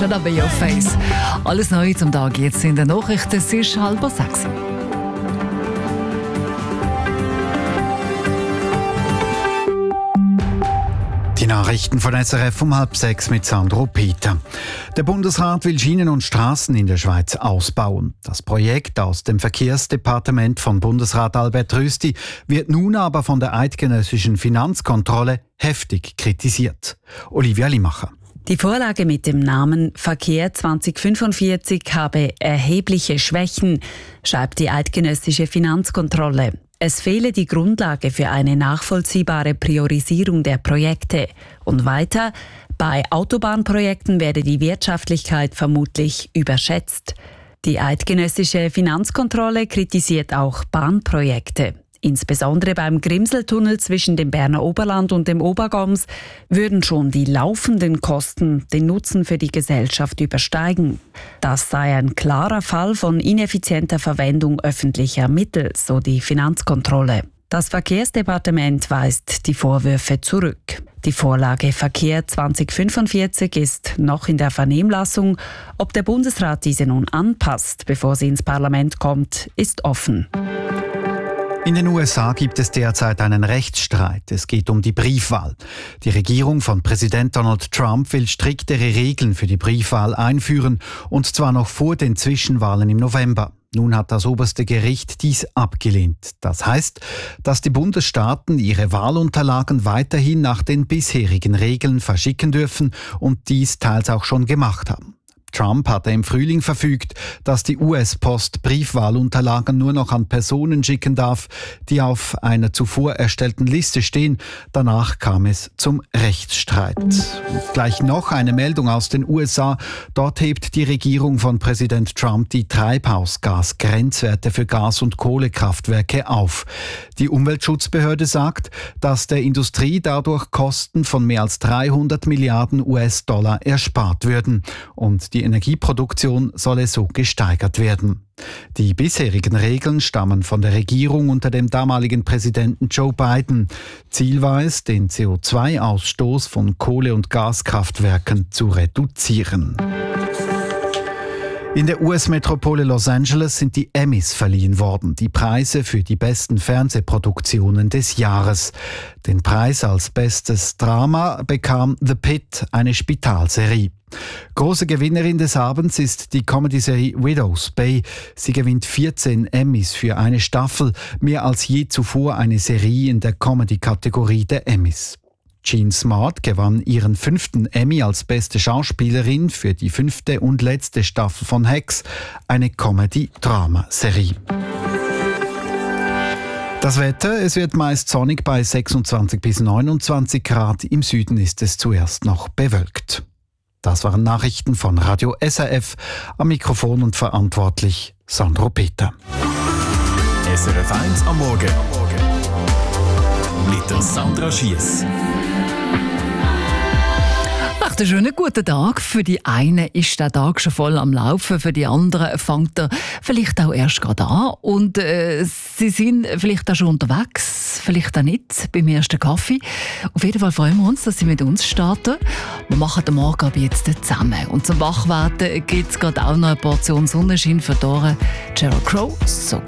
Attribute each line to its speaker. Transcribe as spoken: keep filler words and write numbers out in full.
Speaker 1: schon aber your face. Alles Neue zum Tag jetzt in den Nachrichten. Es ist halb sechs.
Speaker 2: Die Nachrichten von S R F um halb sechs mit Sandro Peter. Der Bundesrat will Schienen und Straßen in der Schweiz ausbauen. Das Projekt aus dem Verkehrsdepartement von Bundesrat Albert Rösti wird nun aber von der eidgenössischen Finanzkontrolle heftig kritisiert. Olivia Limacher.
Speaker 3: Die Vorlage mit dem Namen Verkehr zwanzig fünfundvierzig habe erhebliche Schwächen, schreibt die eidgenössische Finanzkontrolle. Es fehle die Grundlage für eine nachvollziehbare Priorisierung der Projekte. Und weiter, bei Autobahnprojekten werde die Wirtschaftlichkeit vermutlich überschätzt. Die eidgenössische Finanzkontrolle kritisiert auch Bahnprojekte. Insbesondere beim Grimseltunnel zwischen dem Berner Oberland und dem Obergoms würden schon die laufenden Kosten den Nutzen für die Gesellschaft übersteigen. Das sei ein klarer Fall von ineffizienter Verwendung öffentlicher Mittel, so die Finanzkontrolle. Das Verkehrsdepartement weist die Vorwürfe zurück. Die Vorlage Verkehr zwanzig fünfundvierzig ist noch in der Vernehmlassung. Ob der Bundesrat diese nun anpasst, bevor sie ins Parlament kommt, ist offen.
Speaker 2: In den U S A gibt es derzeit einen Rechtsstreit. Es geht um die Briefwahl. Die Regierung von Präsident Donald Trump will striktere Regeln für die Briefwahl einführen, und zwar noch vor den Zwischenwahlen im November. Nun hat das oberste Gericht dies abgelehnt. Das heißt, dass die Bundesstaaten ihre Wahlunterlagen weiterhin nach den bisherigen Regeln verschicken dürfen und dies teils auch schon gemacht haben. Trump hatte im Frühling verfügt, dass die U S-Post Briefwahlunterlagen nur noch an Personen schicken darf, die auf einer zuvor erstellten Liste stehen. Danach kam es zum Rechtsstreit. Und gleich noch eine Meldung aus den U S A. Dort hebt die Regierung von Präsident Trump die Treibhausgasgrenzwerte für Gas- und Kohlekraftwerke auf. Die Umweltschutzbehörde sagt, dass der Industrie dadurch Kosten von mehr als dreihundert Milliarden U S-Dollar erspart würden. Und die Energieproduktion solle so gesteigert werden. Die bisherigen Regeln stammen von der Regierung unter dem damaligen Präsidenten Joe Biden. Ziel war es, den C O zwei Ausstoß von Kohle- und Gaskraftwerken zu reduzieren. In der U S-Metropole Los Angeles sind die Emmys verliehen worden, die Preise für die besten Fernsehproduktionen des Jahres. Den Preis als bestes Drama bekam The Pitt, eine Spitalserie. Große Gewinnerin des Abends ist die Comedy-Serie Widow's Bay. Sie gewinnt vierzehn Emmys für eine Staffel, mehr als je zuvor eine Serie in der Comedy-Kategorie der Emmys. Jean Smart gewann ihren fünften Emmy als beste Schauspielerin für die fünfte und letzte Staffel von Hacks, eine Comedy-Drama-Serie. Das Wetter, es wird meist sonnig bei sechsundzwanzig bis neunundzwanzig Grad. Im Süden ist es zuerst noch bewölkt. Das waren Nachrichten von Radio S R F. Am Mikrofon und verantwortlich Sandro Peter.
Speaker 4: S R F eins am Morgen. Mit der Sandra Schiess.
Speaker 1: Nach einem schönen guten Tag. Für die einen ist der Tag schon voll am Laufen, für die anderen fängt er vielleicht auch erst gerade an. Und äh, sie sind vielleicht auch schon unterwegs, vielleicht auch nicht, beim ersten Kaffee. Auf jeden Fall freuen wir uns, dass sie mit uns starten. Wir machen den Morgen aber jetzt zusammen. Und zum Wachwerden gibt es gerade auch noch eine Portion Sonnenschein für die Ohren. Sheryl Crow, so